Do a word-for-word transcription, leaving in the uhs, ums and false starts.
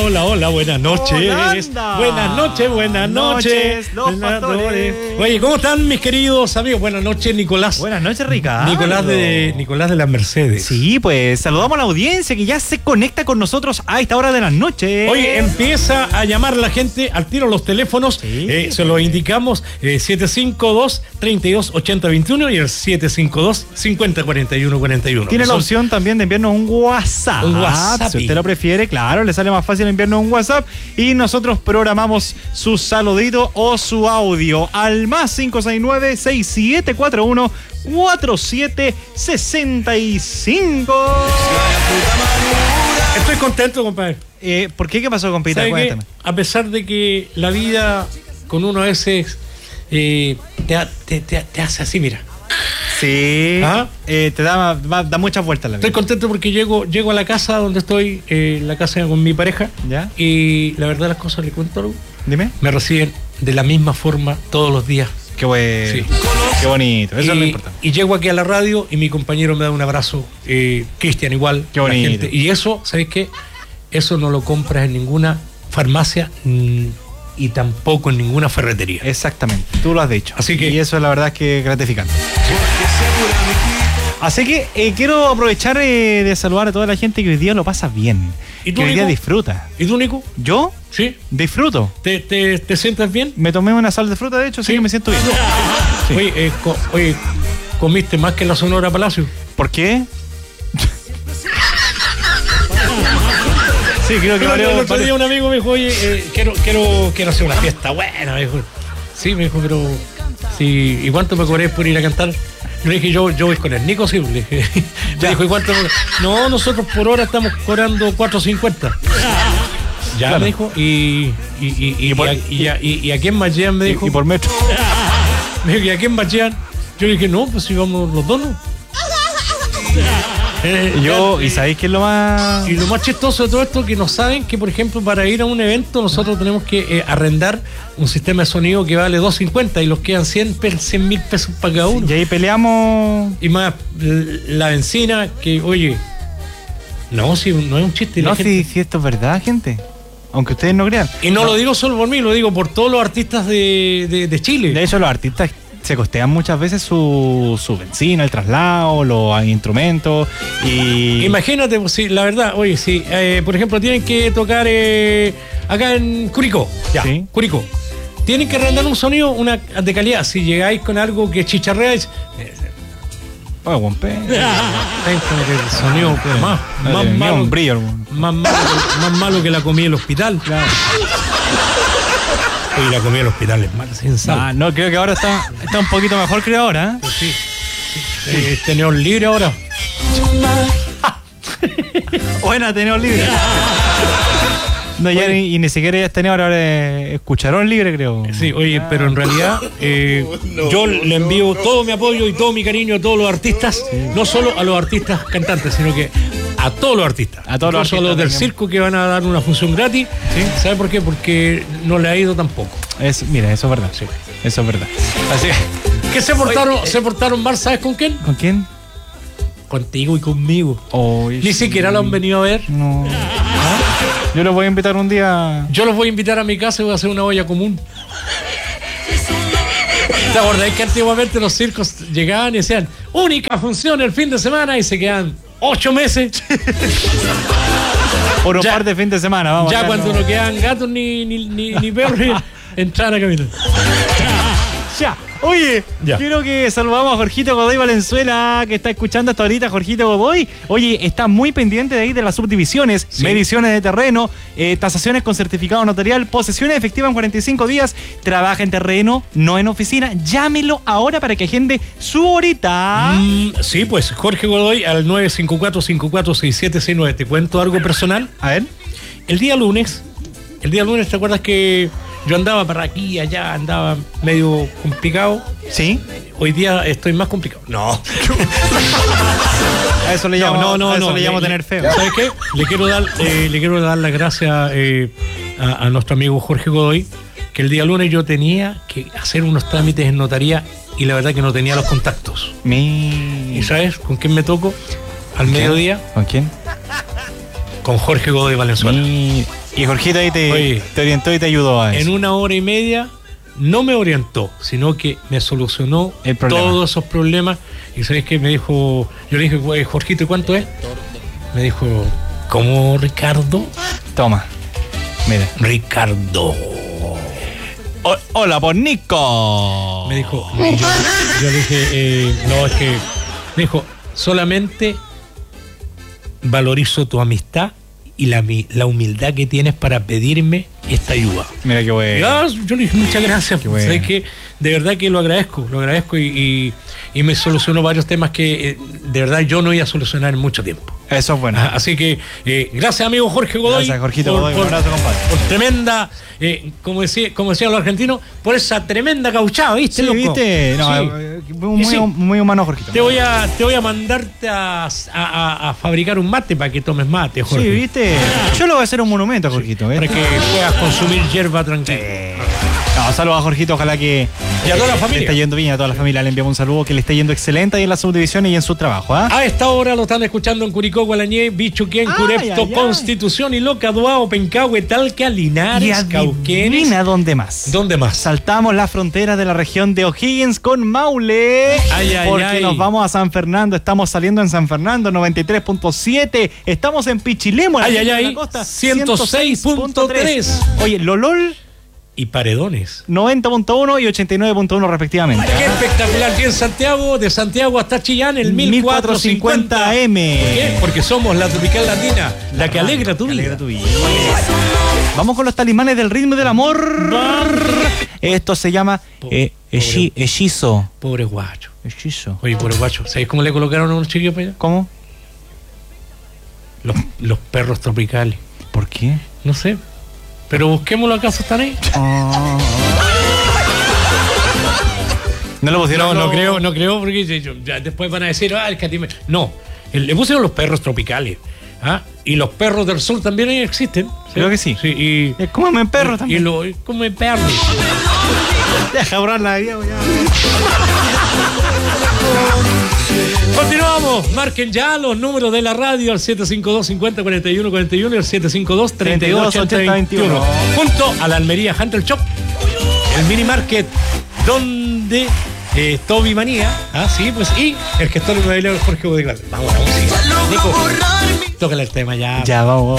hola, hola, buenas noches. Holanda. Buenas noches, buenas noches. Noches, los pastores. Oye, ¿cómo están mis queridos amigos? Buenas noches, Nicolás. Buenas noches, Ricardo. Nicolás de Nicolás de las Mercedes. Sí, pues saludamos a la audiencia que ya se conecta con nosotros a esta hora de la noche. Oye, empieza a llamar la gente al tiro los teléfonos. Sí. Eh, se lo indicamos: eh, siete cinco dos, tres dos ocho cero dos uno y el siete cinco dos, cinco cero cuatro uno cuatro uno. Tiene la Son- opción también de enviarnos un WhatsApp. Un WhatsApp. Si usted lo prefiere, claro, le sale más fácil enviarnos un WhatsApp y nosotros programamos su saludito o su audio al más cinco seis nueve, seis siete cuatro uno, cuatro siete seis cinco. Estoy contento, compadre. Eh, ¿Por qué? ¿Qué pasó, compita? ¿Sabe qué? Cuéntame. A pesar de que la vida con uno a veces eh, te, te, te, te hace así, mira. Sí. ¿Ah? Eh, te da, da, da muchas vueltas la vida. Estoy contento porque llego, llego a la casa donde estoy, eh, la casa con mi pareja. ¿Ya? Y la verdad las cosas, le cuento algo, Dime. me reciben de la misma forma todos los días. Qué bueno. Sí. Qué bonito. Eso y, es lo importante. y llego aquí a la radio y mi compañero me da un abrazo, eh, Cristian igual. Qué la bonito. gente. Y eso, ¿sabes qué? Eso no lo compras en ninguna farmacia mm, y tampoco en ninguna ferretería. Exactamente, tú lo has dicho. Así que- y eso la verdad es que es gratificante. Así que eh, quiero aprovechar eh, de saludar a toda la gente que hoy día lo pasa bien. ¿Y tú, que hoy día Nico? disfruta. ¿Y tú, Nico? ¿Yo? ¿Sí? Disfruto. ¿Te, te, te sientas bien? Me tomé una sal de fruta, de hecho, sí, Sí. que me siento bien. Sí. Oye, eh, co- oye, ¿comiste más que en la Sonora Palacio? ¿Por qué? Sí, creo que Pero varios- el otro día varios- un amigo me dijo, oye, eh, quiero, quiero, quiero hacer una fiesta buena, me dijo. Sí, me dijo, pero sí, ¿y cuánto me cobré por ir a cantar? Yo le dije, yo, yo voy con el Nico, sí. Le dije, me dijo, ¿y cuánto? No, nosotros por hora estamos cobrando cuatro cincuenta. Ya, Claro. me dijo, y, y, y, y, Y por- y, a, y, a, y, y a quién más llegan, me dijo. y, y por metro. Me dijo, ¿y a quién más llegan? Yo le dije, no, pues si vamos los dos, ¿no? Eh, Y yo, eh, ¿y sabéis qué es lo más...? Y lo más chistoso de todo esto es que no saben que, por ejemplo, para ir a un evento nosotros tenemos que eh, arrendar un sistema de sonido que vale dos cincuenta y los quedan cien mil pesos para cada uno. Y ahí peleamos... Y más l- la benzina que, oye, no, si no es un chiste. la No, gente- si, si esto es verdad, gente. Aunque ustedes no crean. Y no, lo digo solo por mí, lo digo por todos los artistas de, de, de Chile. De hecho, los artistas se costean muchas veces su, su benzina, el traslado, los instrumentos y... Imagínate, pues, si la verdad, oye, si eh, por ejemplo tienen que tocar eh, acá en Curicó, ya, Sí. Curicó, tienen que arrendar un sonido una de calidad. Si llegáis con algo que chicharrea, es- eh, Oh, buen pe- ten como que el sonido más, Madre más mía, malo, un brillo, hermano. más malo, que- más malo que la comida del hospital. Claro. Oye, la comida del hospital es mala, sin sal. Ah, no, creo que ahora está, está un poquito mejor que ahora, ¿eh? Pues sí, sí. Eh, tenedor libre ahora. Buena, tenedor libre. No, ya Oye. ni, y ni siquiera ya es tenedor, ahora es escucharón libre, creo. Sí, oye, pero en realidad eh, yo le envío todo mi apoyo y todo mi cariño a todos los artistas, no solo a los artistas cantantes, sino que a todos los artistas. A todos los Incluso a los artistas del también. circo que van a dar una función gratis. ¿Sabe por qué? Porque no le ha ido tampoco. Es, mira, eso es verdad. Sí. Eso es verdad. Así que, ¿Qué se portaron, se portaron mal, ¿sabes con quién? ¿con quién? Contigo y conmigo. Hoy Ni siquiera lo han venido a ver. No. Yo los voy a invitar un día. Yo los voy a invitar a mi casa y voy a hacer una olla común. ¿Te acordáis que antiguamente los circos llegaban y decían única función el fin de semana y se quedan ocho meses? Por un Ya. par de fin de semana, vamos. Ya acá cuando no, no quedan gatos ni, ni, ni, ni perros, entrar a caminar. Ya. Oye, Ya. quiero que saludamos a Jorgito Godoy Valenzuela, que está escuchando hasta ahorita. Jorgito Godoy, oye, está muy pendiente de ahí de las subdivisiones, Sí. mediciones de terreno, eh, tasaciones con certificado notarial, posesiones efectivas en cuarenta y cinco días, trabaja en terreno, no en oficina. Llámelo ahora para que agende su horita. Mm, sí, pues Jorge Godoy al nueve cinco cuatro, cinco cuatro seis siete seis nueve. Te cuento algo personal. A ver. El día lunes, el día lunes, ¿te acuerdas que yo andaba para aquí y allá, andaba medio complicado? ¿Sí? Hoy día estoy más complicado. No. A eso le No, llamo, no, no, a eso no. le llamo Le- tener feo. ¿Sabes qué? Le quiero dar, eh, le quiero dar las gracias eh, a, a nuestro amigo Jorge Godoy, que el día lunes yo tenía que hacer unos trámites en notaría y la verdad que no tenía los contactos. Mi... ¿Y sabes con quién me tocó? Al ¿Quién? mediodía, ¿Con quién? con Jorge Godoy Valenzuela. Mi... Y Jorgito ahí te, Oye, te orientó y te ayudó a eso. En una hora y media no me orientó, sino que me solucionó El problema. todos esos problemas. Y ¿sabes qué? Me dijo, yo le dije, "Güey, Jorgito, ¿y cuánto es?" Me dijo, ¿cómo, Ricardo? Toma. Mira. Ricardo. O- hola, por Nico. Me dijo, y yo, yo le dije, eh, no, es que, me dijo, solamente valorizo tu amistad y la, mi- la humildad que tienes para pedirme esta ayuda. Mira qué bueno. Ya, yo le dije, muchas gracias. Qué bueno. ¿Sabes qué? De verdad que lo agradezco, lo agradezco y, y, y me solucionó varios temas que eh, de verdad yo no iba a solucionar en mucho tiempo. Eso es bueno. Ah, Así que, eh, gracias amigo Jorge Godoy. Gracias, Jorgito por, Godoy. Un por- abrazo, compadre. por tremenda, eh, como, decía, como decían los argentinos, por esa tremenda cauchada, ¿viste, Sí, loco? ¿viste? No, Sí. eh, muy, Y sí, muy humano, Jorgito. te voy a, te voy a mandarte a, a- a- a fabricar un mate para que tomes mate, Jorge. Sí, ¿viste? Yo le voy a hacer un monumento a Jorgito, ¿ves? Para que puedas consumir hierba tranquila. No, saludos a Jorgito, ojalá que Y a toda la le familia. esté yendo bien, a toda la familia le enviamos un saludo, que le esté yendo excelente ahí en la subdivisión y en su trabajo, ¿ah? A esta hora lo están escuchando en Curicó, Gualañé, Bichuquén, Ay, Curepto, ay, ay. Constitución, Iloca, Duao, Pencahue, Talca, Linares, Y Cauquenes. adivina dónde más. ¿Dónde más? Saltamos la frontera de la región de O'Higgins con Maule. Ay, ay, porque ay. nos vamos a San Fernando. Estamos saliendo en San Fernando, noventa y tres punto siete. Estamos en Pichilemu, en la Ay, punta ay, de ay. la costa, ciento seis punto tres. Oye, Lolol, Y Paredones. noventa punto uno y ochenta y nueve punto uno respectivamente. Qué espectacular. Aquí en Santiago, de Santiago hasta Chillán, el mil cuatrocientos cincuenta M. ¿Por qué? Porque somos la tropical latina, la que alegra tu vida. Alegra tu vida. Vamos con los talismanes del ritmo y del amor. Esto se llama eh, hechi- hechizo. Pobre guacho. Hechizo. Oye, pobre guacho. ¿Sabéis cómo le colocaron a unos chiquillos para allá? ¿Cómo? Los, los perros tropicales. ¿Por qué? No sé. Pero busquémoslo acaso, están ahí. No lo pusieron. No, no creo, no creo, porque ya- ya- ya después van a decir, ah, el catime. No, el- le pusieron los perros tropicales. ¿Ah? Y los perros del sur también existen. Creo que sí. Sí, y, Es como en perro y también. lo, y come perros. Deja borrar la vida, ya. Continuamos, marquen ya los números de la radio al siete cinco dos, cincuenta, cuarenta y uno, cuarenta y uno y al siete cinco dos, treinta y dos, ochenta, veintiuno. Junto a la Almería Hunter Shop, el mini market donde eh, Toby Manía, ah, sí, pues, y el gestor inmobiliario Jorge Bodeglar. Vamos a la música. Nico, tócale el tema ya. Ya, vamos.